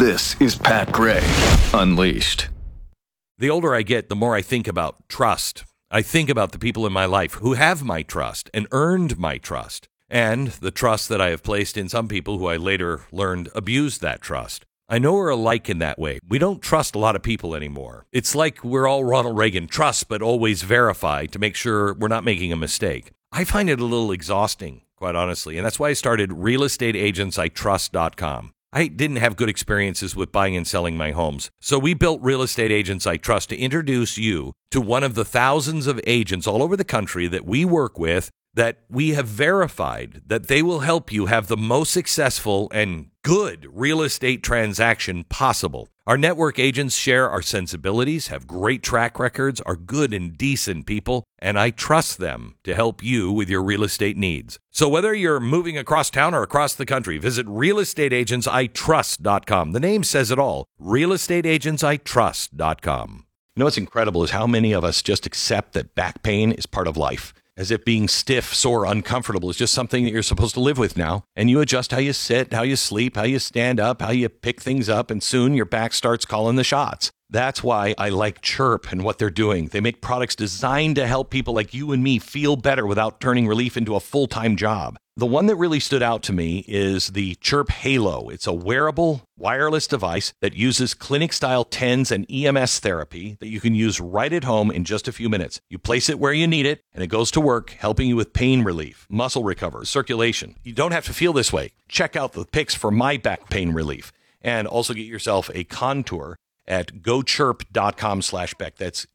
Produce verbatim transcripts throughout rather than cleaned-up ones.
This is Pat Gray Unleashed. The older I get, the more I think about trust. I think about the people in my life who have my trust and earned my trust, and the trust that I have placed in some people who I later learned abused that trust. I know we're alike in that way. We don't trust a lot of people anymore. It's like we're all Ronald Reagan, trust but always verify to make sure we're not making a mistake. I find it a little exhausting, quite honestly, and that's why I started real estate agents I trust dot com. I didn't have good experiences with buying and selling my homes, so we built Real Estate Agents I Trust to introduce you to one of the thousands of agents all over the country that we work with that we have verified that they will help you have the most successful and good real estate transaction possible. Our network agents share our sensibilities, have great track records, are good and decent people, and I trust them to help you with your real estate needs. So whether you're moving across town or across the country, visit real estate agents I trust dot com. The name says it all, real estate agents I trust dot com. You know what's incredible is how many of us just accept that back pain is part of life. As if being stiff, sore, uncomfortable is just something that you're supposed to live with now. And you adjust how you sit, how you sleep, how you stand up, how you pick things up, and soon your back starts calling the shots. That's why I like Chirp and what they're doing. They make products designed to help people like you and me feel better without turning relief into a full-time job. The one that really stood out to me is the Chirp Halo. It's a wearable, wireless device that uses clinic-style T E N S and E M S therapy that you can use right at home in just a few minutes. You place it where you need it, and it goes to work, helping you with pain relief, muscle recovery, circulation. You don't have to feel this way. Check out the pics for my back pain relief, and also get yourself a Contour at gochirp.com slash Beck. That's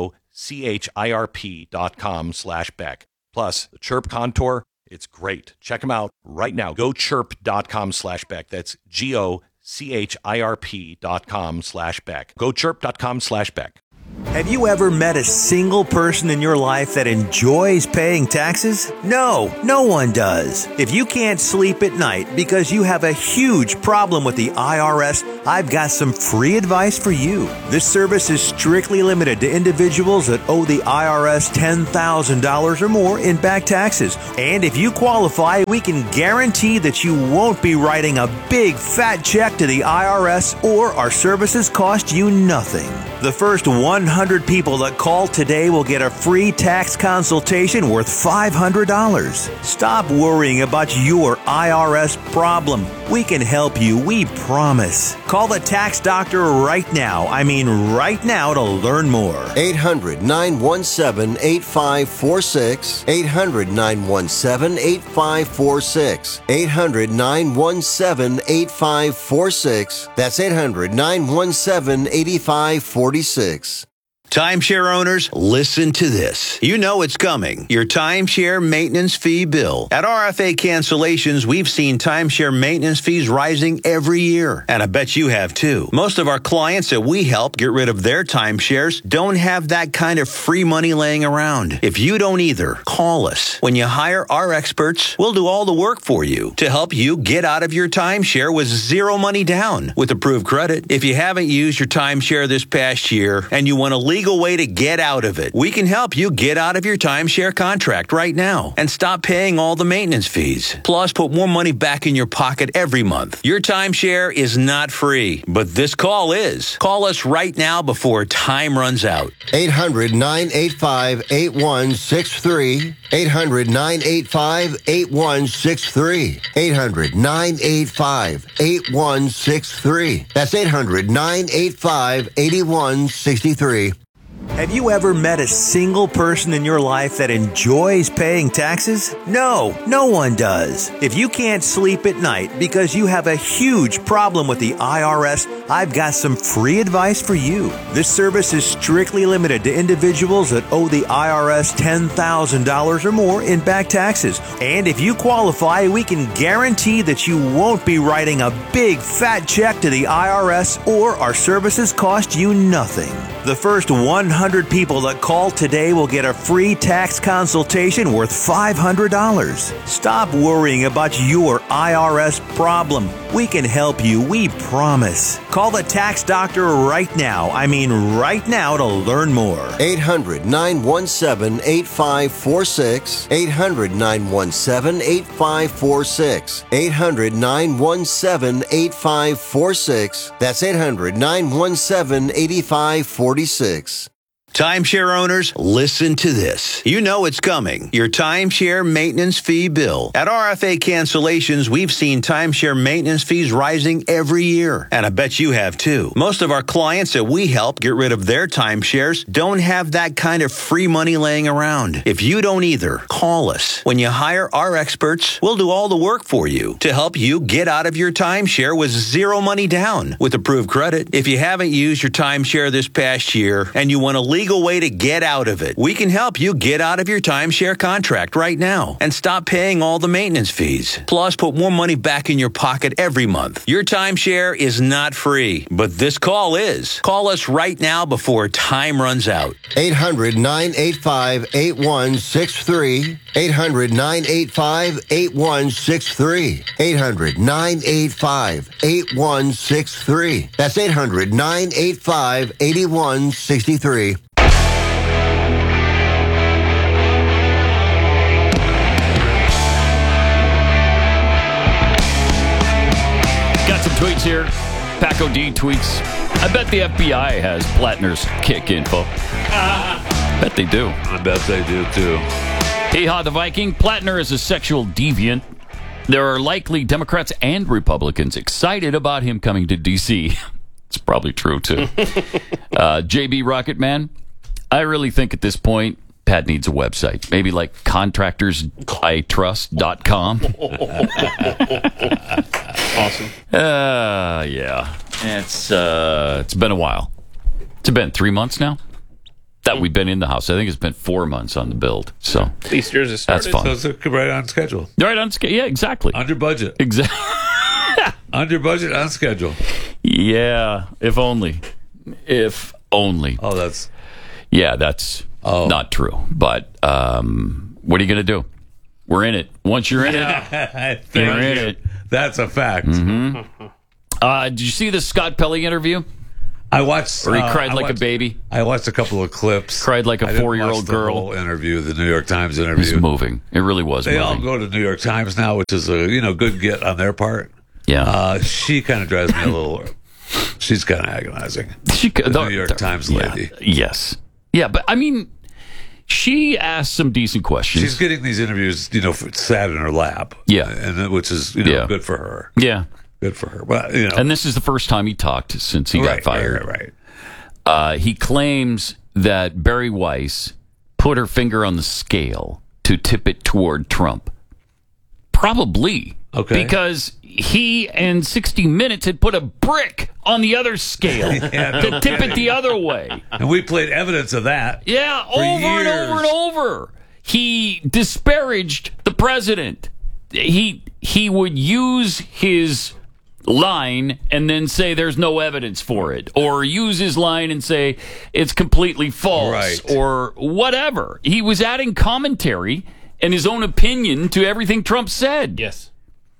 G-O-C-H-I-R-P dot com slash Beck. Plus, the Chirp Contour, it's great. Check them out right now. GoChirp.com slash Beck. That's G-O-C-H-I-R-P dot com slash Beck. GoChirp.com slash Beck. Have you ever met a single person in your life that enjoys paying taxes? No, no one does. If you can't sleep at night because you have a huge problem with the I R S, I've got some free advice for you. This service is strictly limited to individuals that owe the I R S ten thousand dollars or more in back taxes. And if you qualify, we can guarantee that you won't be writing a big fat check to the I R S, or our services cost you nothing. The first one hundred people that call today will get a free tax consultation worth five hundred dollars. Stop worrying about your I R S problem. We can help you, we promise. Call the tax doctor right now. I mean right now to learn more. eight hundred, nine one seven, eight five four six. eight hundred, nine one seven, eight five four six. eight hundred, nine one seven, eight five four six. That's eight hundred, nine one seven, eight five four six. Timeshare owners, listen to this. You know it's coming. Your timeshare maintenance fee bill. At R F A Cancellations, we've seen timeshare maintenance fees rising every year. And I bet you have too. Most of our clients that we help get rid of their timeshares don't have that kind of free money laying around. If you don't either, call us. When you hire our experts, we'll do all the work for you to help you get out of your timeshare with zero money down with approved credit. If you haven't used your timeshare this past year and you want to leave legal way to get out of it. We can help you get out of your timeshare contract right now and stop paying all the maintenance fees. Plus, put more money back in your pocket every month. Your timeshare is not free, but this call is. Call us right now before time runs out. eight hundred, nine eight five, eight one six three. eight hundred, nine eight five, eight one six three. eight hundred, nine eight five, eight one six three. That's eight hundred, nine eight five, eight one six three. Have you ever met a single person in your life that enjoys paying taxes? No, no one does. If you can't sleep at night because you have a huge problem with the I R S, I've got some free advice for you. This service is strictly limited to individuals that owe the I R S ten thousand dollars or more in back taxes. And if you qualify, we can guarantee that you won't be writing a big fat check to the I R S, or our services cost you nothing. The first one hundred people that call today will get a free tax consultation worth five hundred dollars. Stop worrying about your I R S problem. We can help you, we promise. Call the tax doctor right now. I mean right now to learn more. eight hundred, nine one seven, eight five four six. eight hundred, nine one seven, eight five four six. eight hundred, nine one seven, eight five four six. That's eight hundred, nine one seven, eight five four six. Timeshare owners, listen to this. You know it's coming. Your timeshare maintenance fee bill. At R F A Cancellations, we've seen timeshare maintenance fees rising every year. And I bet you have too. Most of our clients that we help get rid of their timeshares don't have that kind of free money laying around. If you don't either, call us. When you hire our experts, we'll do all the work for you to help you get out of your timeshare with zero money down with approved credit. If you haven't used your timeshare this past year and you want to leave legal way to get out of it, we can help you get out of your timeshare contract right now and stop paying all the maintenance fees. Plus, put more money back in your pocket every month. Your timeshare is not free, but this call is. Call us right now before time runs out. eight hundred, nine eight five, eight one six three. eight hundred, nine eight five, eight one six three. eight hundred, nine eight five, eight one six three. That's eight hundred, nine eight five, eight one six three. Got some tweets here. Paco D tweets, I bet the F B I has Plattner's kick info. Bet they do. I bet they do, too. Hee Haw the Viking, Plattner is a sexual deviant. There are likely Democrats and Republicans excited about him coming to D C It's probably true, too. uh, J B Rocketman, I really think at this point, Pat needs a website. Maybe like contractors I trust dot com. Awesome. Uh, yeah. It's, uh, it's been a while. It's been three months now that we've been in the house. I think it's been four months on the build. So at least yours is started. That's fun. So it's right on schedule. Right on schedule. Yeah, exactly. Under budget. Exactly. Under budget, on schedule. Yeah, if only. If only. Oh, that's... Yeah, that's oh. not true. But um, what are you going to do? We're in it. Once you're in it, you're in you. it. That's a fact. Mm-hmm. Uh, did you see the Scott Pelley interview? I watched... Where he uh, cried I like watched, a baby? I watched a couple of clips. Cried like a I didn't four-year-old watch the girl. whole interview, the New York Times It interview. was moving. It really was They moving. all go to New York Times now, which is a you know good get on their part. Yeah. Uh, she kind of drives me a little... She's kind of agonizing. She, the, the New York Times lady. Yeah, yes. Yeah, but I mean, she asked some decent questions. She's getting these interviews, you know, sat in her lap. Yeah. and which is you know Yeah. good for her. Yeah. Good for her. Well, you know, And this is the first time he talked since he right, got fired. Right, right, right. Uh, he claims that Barry Weiss put her finger on the scale to tip it toward Trump. Probably. Okay. Because he and sixty minutes had put a brick on the other scale Yeah, to no tip kidding. it the other way. And we played evidence of that. Yeah, for over and years. over and over. He disparaged the president. He he would use his line and then say there's no evidence for it, or use his line and say it's completely false, Right. or whatever. He was adding commentary and his own opinion to everything Trump said. Yes.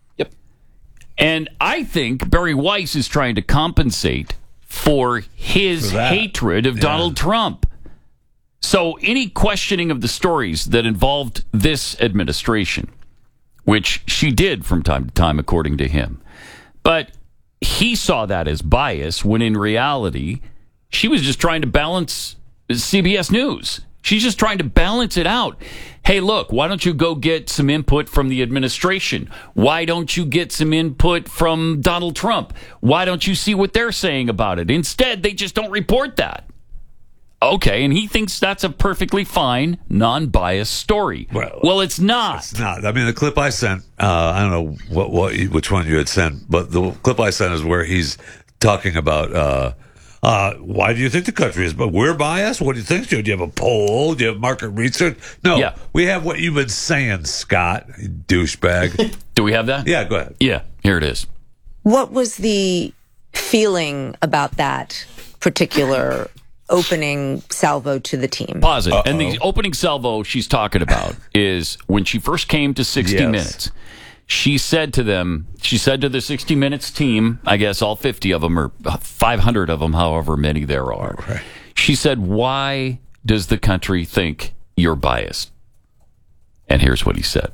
And I think Barry Weiss is trying to compensate for his For that. hatred of Yeah. Donald Trump. So any questioning of the stories that involved this administration, which she did from time to time, according to him, but he saw that as bias when in reality, she was just trying to balance C B S News. She's just trying to balance it out. Hey, look, why don't you go get some input from the administration? Why don't you get some input from Donald Trump? Why don't you see what they're saying about it? Instead, they just don't report that. Okay, and he thinks that's a perfectly fine, non-biased story. Well, Well, it's not. It's not. I mean, the clip I sent, uh, I don't know what, what, which one you had sent, but the clip I sent is where he's talking about, uh, uh, why do you think the country is, but we're biased? What do you think? Do you have a poll? Do you have market research? No, Yeah. we have what you've been saying, Scott, you douchebag. Do we have that? Yeah, go ahead. Yeah, here it is. What was the feeling about that particular opening salvo to the team. Pause it. And the opening salvo she's talking about is when she first came to sixty Yes. minutes. She said to them, she said to the sixty minutes team, I guess all fifty of them or five hundred of them, however many there are. Right. She said, why does the country think you're biased? And here's what he said.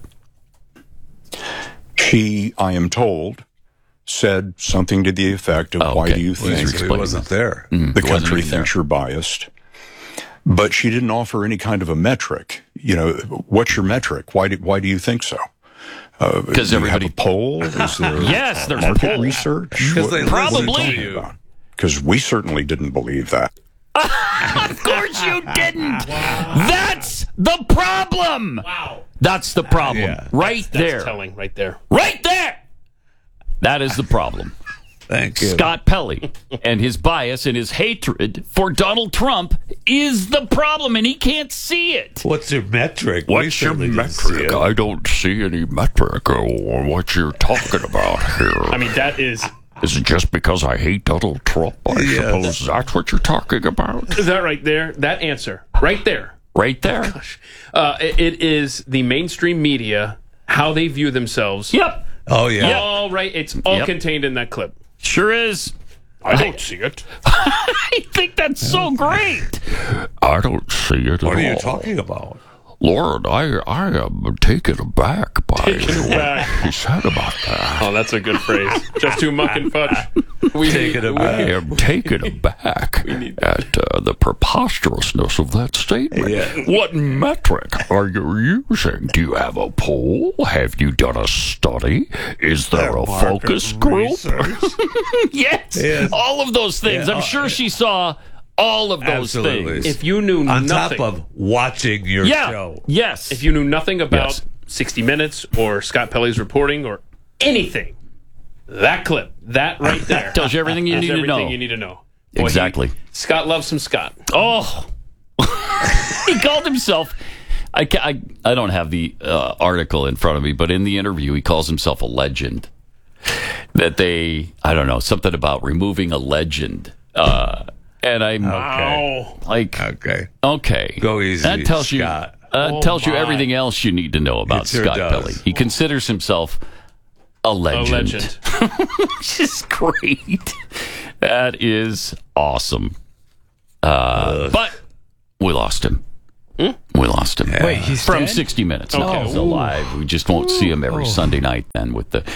She, I am told, said something to the effect of, Oh, why okay. do you Well, think He wasn't there. the Wasn't country even there. thinks you're biased? But she didn't offer any kind of a metric. You know, what's your metric? Why do, why do you think so? Because Do you have everybody. a poll? Is there Yes, there's market polls. research? Because they Probably. listen to you. Because we certainly didn't believe that. Of course you didn't. That's the problem. Wow. That's the problem. Yeah. Right That's there. telling right there. Right there. That is the problem. Thank you. Scott Pelley and his bias and his hatred for Donald Trump is the problem, and he can't see it. What's your metric? We What's your certainly didn't see metric? it. I don't see any metric on what you're talking about here. I mean, that is Is it just because I hate Donald Trump? I Yes. suppose that's what you're talking about. that right there. That answer right there. Right there. Uh, it, it is the mainstream media, how they view themselves. Yep. Oh, yeah. All right. It's all Yep. contained in that clip. Sure is. I don't see it. I think that's so great. I don't see it What at are you all. talking about? Lord, I I am taken aback by Taken what aback. he said about that. Oh, that's a good phrase. Just too muck and fudge. We Taken we- aback. I am taken aback at uh, the preposterousness of that statement. Yeah. What metric are you using? Do you have a poll? Have you done a study? Is there a focus group? yes. Yes. All of those things. Yeah. I'm sure she saw all of those Absolutely. things. If you knew On nothing, top of watching your yeah. show. Yes. if you knew nothing about Yes. sixty minutes or Scott Pelley's reporting or anything, that clip, that right there, tells you everything you is need to everything know. you need to know. Boy, he- Exactly. Scott loves some Scott. Oh, he called himself. I, ca- I I don't have the uh, article in front of me, but in the interview, he calls himself a legend. That they, I don't know, something about removing a legend. Uh, and I'm Okay. like, Okay. okay, Go easy, That tells you Scott. uh, Oh, tells you my. everything else you need to know about It sure Scott does. Pelley. He considers himself a A legend. legend. Which is great. That is awesome. Uh, but we lost him. Hmm? We lost him. Wait, he's From dead? sixty minutes. No, Okay. he's alive. We just won't see him every Sunday night then with the.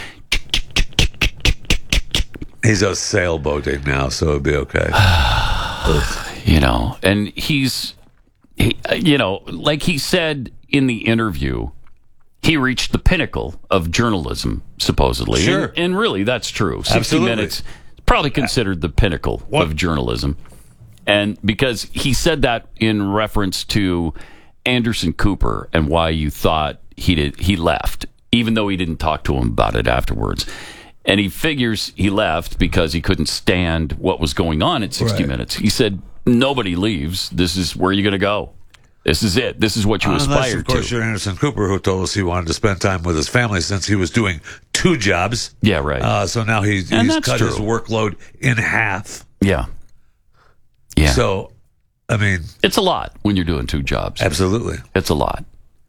He's a sailboating now, so it'll be okay. You know, and he's, he, uh, you know, like he said in the interview, he reached the pinnacle of journalism, supposedly. Sure. And, and really, that's true. sixty Absolutely. minutes, probably considered the pinnacle of journalism. And because he said that in reference to Anderson Cooper and why you thought he did, he left, even though he didn't talk to him about it afterwards. And he figures he left because he couldn't stand what was going on at sixty Right. minutes. He said, nobody leaves. This is where you're going to go. This is it. This is what you Unless, aspire of course, to. you're Anderson Cooper, who told us he wanted to spend time with his family since he was doing two jobs. Yeah, right. Uh, so now he's, And he's that's cut his true. workload in half. yeah. Yeah. So, I mean, it's a lot when you're doing two jobs. absolutely. It's a lot.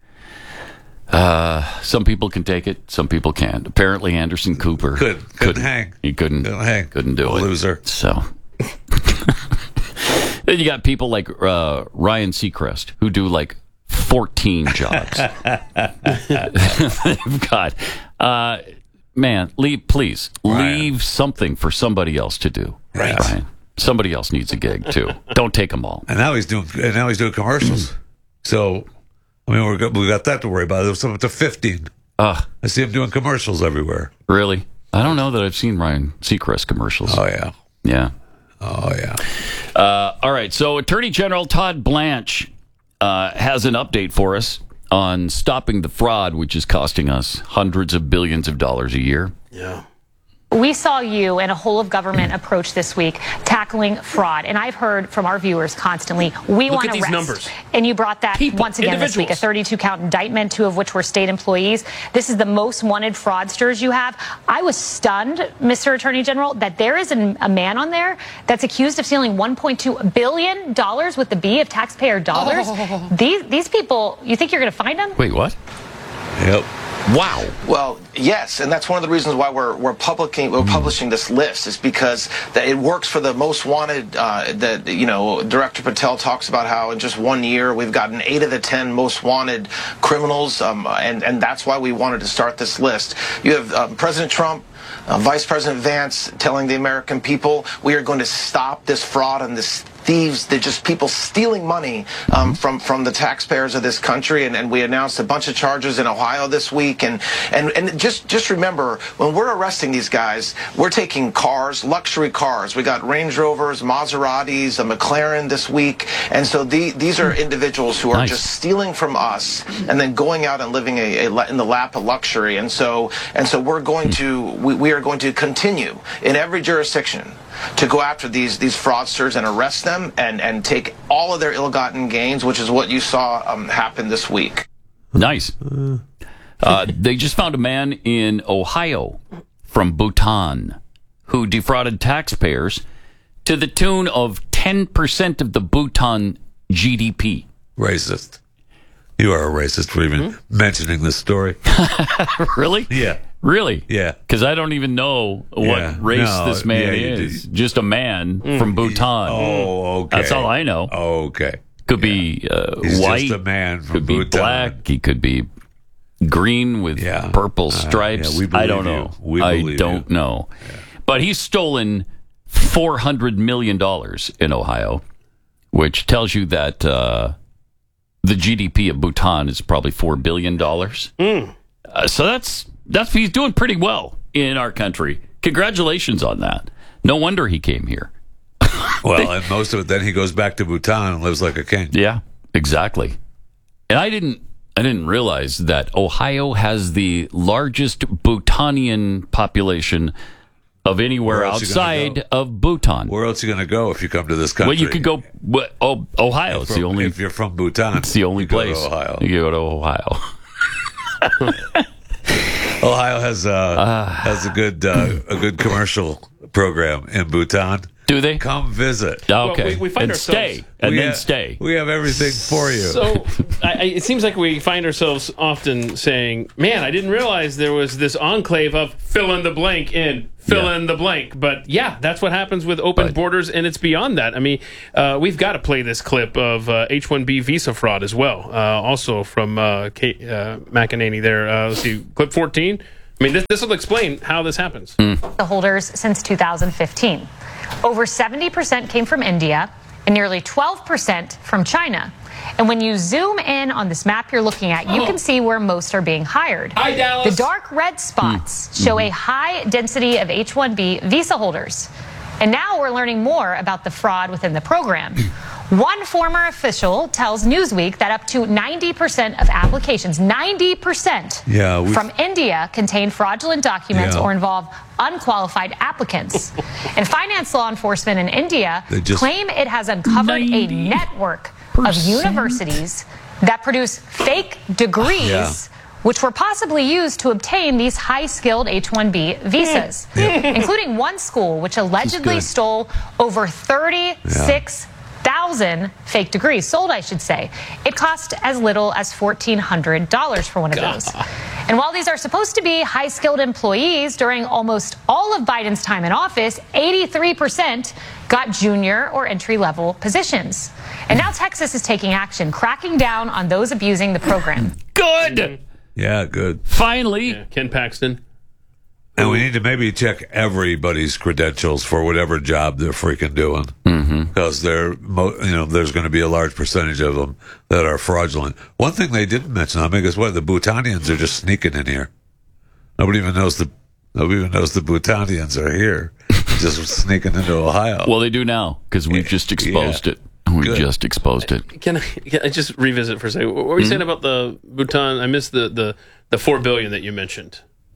Uh, some people can take it. Some people can't. Apparently, Anderson Cooper Couldn't- couldn't hang. He couldn't. Couldn't hang. Couldn't do it. Loser. So then you got people like uh, Ryan Seacrest who do like fourteen jobs. They've got uh, man. Leave, please Ryan. leave something for somebody else to do. Right. Ryan. Somebody else needs a gig too. Don't take them all. And now he's doing. And now he's doing commercials. So, I mean, we're, go- we got that to worry about. There's up to fifteen. Uh, I see him doing commercials everywhere. really? I don't know that I've seen Ryan Seacrest commercials. Oh yeah. Yeah. Oh yeah. Uh, all right. So, Attorney General Todd Blanche uh, has an update for us on stopping the fraud, which is costing us hundreds of billions of dollars a year. Yeah. we saw you and a whole of government approach this week tackling fraud, and I've heard from our viewers constantly, we Look want at to these rest. numbers. And you brought that People, once again this week, a individuals. thirty-two count indictment, two of which were state employees. This is the most wanted fraudsters you have. I was stunned, Mister Attorney General, that there is an, a man on there that's accused of stealing one point two billion dollars with the B of taxpayer dollars. Oh. These, these people, you think you're going to find them? Wait, what? Yep. Wow. Well, yes, and that's one of the reasons why we're we're publishing we're publishing this list is because that it works for the most wanted. Uh, that you know, Director Patel talks about how in just one year we've gotten eight of the ten most wanted criminals, um, and and that's why we wanted to start this list. You have um, President Trump. Uh, Vice President Vance telling the American people we are going to stop this fraud and this thieves, they're just people stealing money um, from from the taxpayers of this country, and, and we announced a bunch of charges in Ohio this week, and and and just just remember when we're arresting these guys, we're taking cars, luxury cars. We got Range Rovers, Maseratis, a McLaren this week, and so the, these are individuals who are Nice. just stealing from us and then going out and living a, a in the lap of luxury, and so and so we're going to we, we are going to continue in every jurisdiction to go after these these fraudsters and arrest them and and take all of their ill-gotten gains, which is what you saw um, happen this week. Nice. Uh, they just found a man in Ohio from Bhutan who defrauded taxpayers to the tune of ten percent of the Bhutan G D P. Racist. You are a racist for even Hmm? mentioning this story. Really? Yeah. Really? Yeah. Because I don't even know what Yeah. race No, this man yeah, you is. Just a man from Bhutan. Oh, okay. That's all I know. Okay. Could be uh, He's white. just a man from could be Bhutan. black. He could be green with Yeah. purple Uh, stripes. yeah, we I don't believe know. you. We I believe don't you. know. But he's stolen four hundred million dollars in Ohio, which tells you that uh, the G D P of Bhutan is probably four billion dollars. Mm. Uh, so that's that's he's doing pretty well in our country. Congratulations on that. No wonder he came here. Well, and most of it, then he goes back to Bhutan and lives like a king. Yeah, exactly. And I didn't I didn't realize that Ohio has the largest Bhutanian population of anywhere Where else you gonna outside go? of Bhutan. Where else are you going to go if you come to this country? Well, you could go. Well, oh, Ohio. It's From- the only. If you're from Bhutan, It's the only you go to place. Ohio. You go to Ohio. Ohio has uh, has a good uh, a good commercial program in Bhutan. Do they? Come visit. Okay, Well, we- we find and ourselves- stay, and we then have, stay. We have everything for you. So I, I, it seems like we find ourselves often saying, "Man, I didn't realize there was this enclave of fill in the blank in fill Yeah. in the blank." But yeah, that's what happens with open But- borders, and it's beyond that. I mean, uh, we've got to play this clip of uh, H one B visa fraud as well, uh, also from uh, Kate uh, McEnany. There, uh, let's see, clip fourteen. I mean, this this will explain how this happens. The holders since two thousand fifteen. Over seventy percent came from India and nearly twelve percent from China. And when you zoom in on this map you're looking at, you can see where most are being hired. Hi, Dallas. The dark red spots show a high density of H one B visa holders. And now we're learning more about the fraud within the program. One former official tells Newsweek that up to ninety percent of applications, ninety percent Yeah, we- from India contain fraudulent documents Yeah. or involve unqualified applicants. And finance law enforcement in India They just- claim it has uncovered a network of universities that produce fake degrees, Yeah. which were possibly used to obtain these high-skilled H one B visas, including one school which allegedly good. stole over thirty-six thousand fake degrees, sold, I should say. It cost as little as fourteen hundred dollars for one of those. And while these are supposed to be high-skilled employees, during almost all of Biden's time in office, eighty-three percent got junior or entry-level positions. And now Texas is taking action, cracking down on those abusing the program. Good. Yeah, good. Finally. Yeah, Ken Paxton. And we need to maybe check everybody's credentials for whatever job they're freaking doing, mm-hmm. because they're, mo- you know, there's going to be a large percentage of them that are fraudulent. One thing they didn't mention, I mean, is what the Bhutanians are just sneaking in here. Nobody even knows the nobody even knows the Bhutanians are here, just sneaking into Ohio. Well, they do now because we've just exposed Yeah. it. We Good. just exposed it. Can I, can I just revisit for a second? What were you saying about the Bhutan? I missed the, the, the four billion that you mentioned.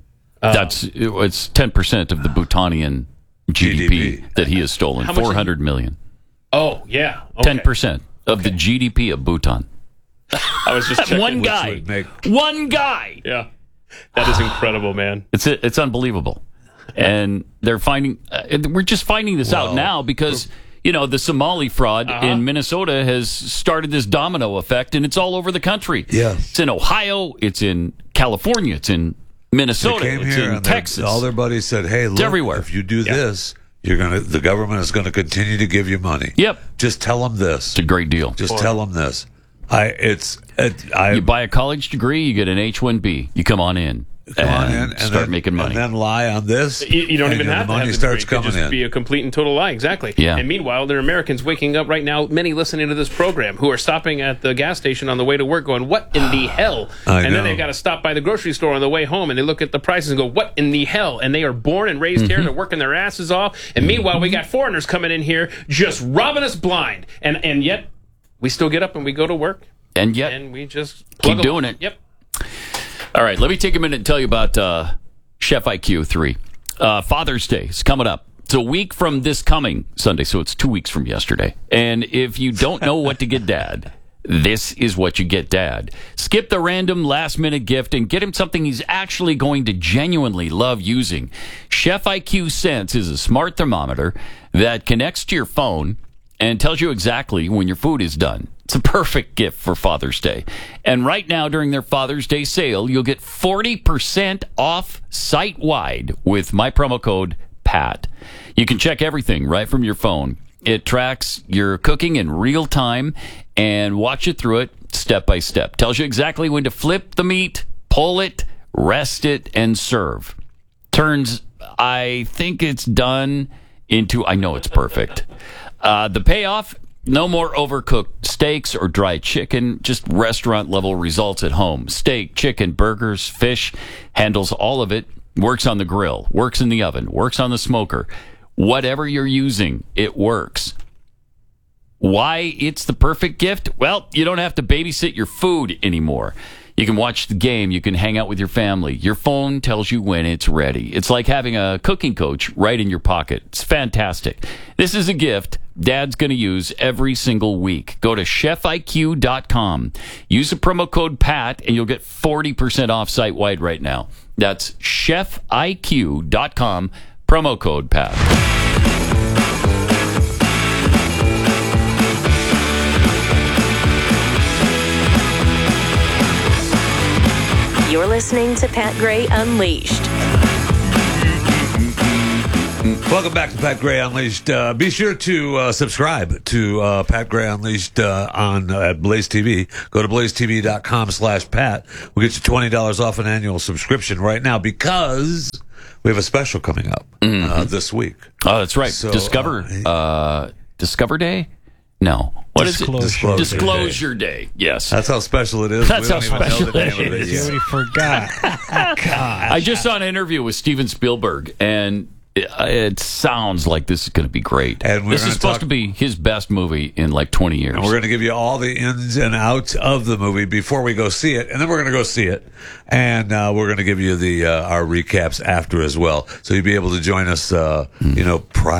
Uh, That's it's ten percent of the Bhutanian G D P, G D P. that he has stolen. How much is- Four hundred million. Oh, yeah. Okay. Ten percent of the G D P of Bhutan. I was just checking. One which guy. would make- One guy. Yeah. That is incredible, man. It's it's unbelievable, and they're finding. Uh, we're just finding this Well, out now because you know the Somali fraud Uh-huh. in Minnesota has started this domino effect, and it's all over the country. Yes. It's in Ohio. It's in California. It's in They Minnesota. came It's here in and their- Texas. all their buddies said, "Hey, look, everywhere. if you do this, you're gonna. The government is going to continue to give you money. Yep. Just tell them this. It's a great deal. Just tell them this. I. It's. It, I. You buy a college degree, you get an H one B. You come on in. Come on and in and start then, making money. and then lie on this. You, you don't and even the have to money have the starts degree. It could coming just in. be a complete and total lie. Exactly. Yeah. And meanwhile, there are Americans waking up right now, many listening to this program, who are stopping at the gas station on the way to work going, what in the hell? I and know. then they've got to stop by the grocery store on the way home, and they look at the prices and go, what in the hell? And they are born and raised here. They're working their asses off. And meanwhile, we got foreigners coming in here just robbing us blind. And, and yet, we still get up and we go to work. And yet, And we just plug keep doing along. it. Yep. All right, let me take a minute and tell you about uh, Chef I Q three. Uh, Father's Day is coming up. It's a week from this coming Sunday, so it's two weeks from yesterday. And if you don't know what to get Dad, this is what you get Dad. Skip the random last-minute gift and get him something he's actually going to genuinely love using. Chef I Q Sense is a smart thermometer that connects to your phone and tells you exactly when your food is done. It's a perfect gift for Father's Day. And right now, during their Father's Day sale, you'll get forty percent off site-wide with my promo code PAT. You can check everything right from your phone. It tracks your cooking in real time and watch you through it step by step. Tells you exactly when to flip the meat, pull it, rest it, and serve. Turns, I think it's done into, I know it's perfect. Uh, the payoff, no more overcooked steaks or dry chicken, just restaurant level results at home. Steak, chicken, burgers, fish, handles all of it, works on the grill, works in the oven, works on the smoker. Whatever you're using, it works. Why it's the perfect gift? Well, you don't have to babysit your food anymore. You can watch the game. You can hang out with your family. Your phone tells you when it's ready. It's like having a cooking coach right in your pocket. It's fantastic. This is a gift Dad's going to use every single week. Go to chef I Q dot com. Use the promo code PAT, and you'll get forty percent off site-wide right now. That's chef I Q dot com, promo code PAT. You're listening to Pat Gray Unleashed. Welcome back to Pat Gray Unleashed. Uh, be sure to uh, subscribe to uh, Pat Gray Unleashed uh, on uh, at Blaze T V. Go to blaze T V dot com slash Pat. We'll get you twenty dollars off an annual subscription right now because we have a special coming up Mm-hmm. uh, this week. Oh, that's right. So, Discover uh, Discover Day? No. What is Disclosure it? Disclosure Disclosure Day. Yes. That's how special it is. That's We how don't even know special the name it of is. yet. You already forgot. God. I just saw an interview with Steven Spielberg, and it, it sounds like this is going to be great. And we're this gonna is supposed talk- to be his best movie in like twenty years. And we're going to give you all the ins and outs of the movie before we go see it, and then we're going to go see it, and uh, we're going to give you the uh, our recaps after as well, so you'll be able to join us, uh, you know, prior.